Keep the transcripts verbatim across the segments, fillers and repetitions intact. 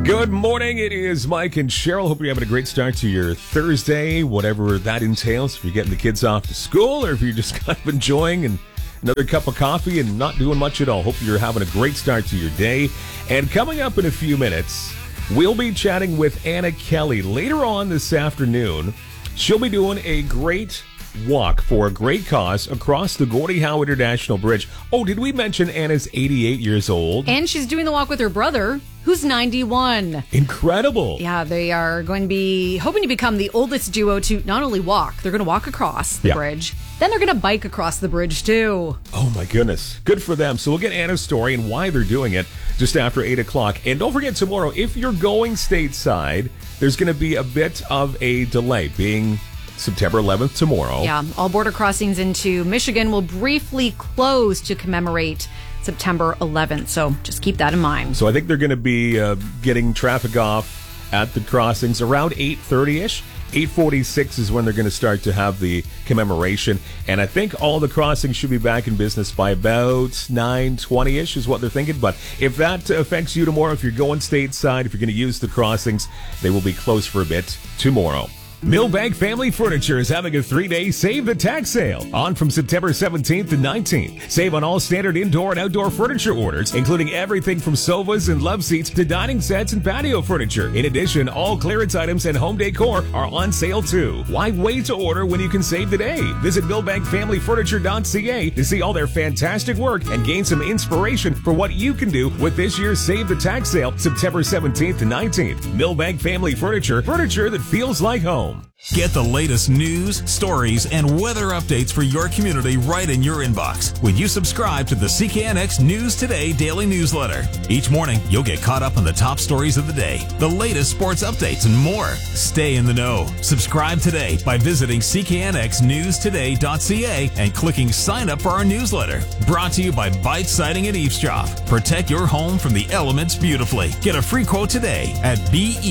Good morning. It is Mike and Cheryl. Hope you're having a great start to your Thursday, whatever that entails. If you're getting the kids off to school or if you're just kind of enjoying and another cup of coffee and not doing much at all. Hope you're having a great start to your day. And coming up in a few minutes, we'll be chatting with Anna Kelly. Later on this afternoon, she'll be doing a great walk for a great cause across the Gordie Howe International Bridge. Oh, did we mention Anna's eighty-eight years old? And she's doing the walk with her brother, who's ninety-one. Incredible. Yeah, they are going to be hoping to become the oldest duo to not only walk, they're going to walk across the yeah. bridge, then they're going to bike across the bridge too. Oh my goodness. Good for them. So we'll get Anna's story and why they're doing it just after eight o'clock. And don't forget tomorrow, if you're going stateside, there's going to be a bit of a delay, being September eleventh tomorrow. Yeah, all border crossings into Michigan will briefly close to commemorate September eleventh. So just keep that in mind. So I think they're going to be uh, getting traffic off at the crossings around eight thirty-ish. eight forty-six is when they're going to start to have the commemoration. And I think all the crossings should be back in business by about nine twenty-ish is what they're thinking. But if that affects you tomorrow, if you're going stateside, if you're going to use the crossings, they will be closed for a bit tomorrow. Millbank Family Furniture is having a three-day Save the Tax sale on from September seventeenth to nineteenth. Save on all standard indoor and outdoor furniture orders, including everything from sofas and love seats to dining sets and patio furniture. In addition, all clearance items and home decor are on sale too. Why wait to order when you can save today? Visit millbank family furniture dot c a to see all their fantastic work and gain some inspiration for what you can do with this year's Save the Tax sale, September seventeenth to nineteenth. Millbank Family Furniture, furniture that feels like home. Get the latest news, stories, and weather updates for your community right in your inbox when you subscribe to the C K N X News Today daily newsletter. Each morning, you'll get caught up on the top stories of the day, the latest sports updates, and more. Stay in the know. Subscribe today by visiting c k n x news today dot c a and clicking sign up for our newsletter. Brought to you by Bite Siding and Eavesdrop. Protect your home from the elements beautifully. Get a free quote today at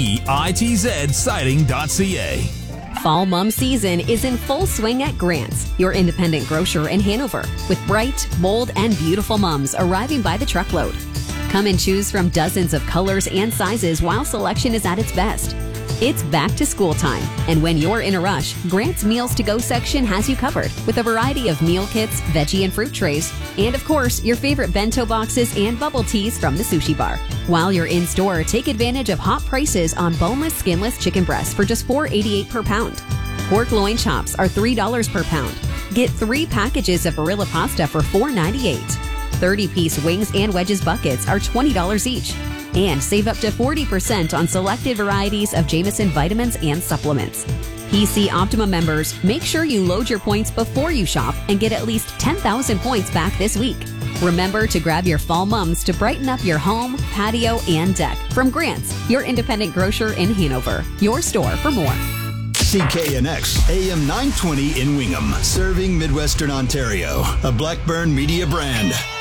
bitz siding dot c a. Fall mom season is in full swing at Grant's, your independent grocer in Hanover, with bright, bold, and beautiful mums arriving by the truckload. Come and choose from dozens of colors and sizes while selection is at its best. It's back to school time, and when you're in a rush, Grant's Meals to Go section has you covered with a variety of meal kits, veggie and fruit trays, and of course, your favorite bento boxes and bubble teas from the sushi bar. While you're in store, take advantage of hot prices on boneless, skinless chicken breasts for just four dollars and eighty-eight cents per pound. Pork loin chops are three dollars per pound. Get three packages of Barilla pasta for four dollars and ninety-eight cents. thirty-piece wings and wedges buckets are twenty dollars each. And save up to forty percent on selected varieties of Jameson vitamins and supplements. P C Optima members, make sure you load your points before you shop and get at least ten thousand points back this week. Remember to grab your fall mums to brighten up your home, patio, and deck from Grant's, your independent grocer in Hanover. Your store for more. C K N X A M nine twenty in Wingham, serving Midwestern Ontario, a Blackburn Media brand.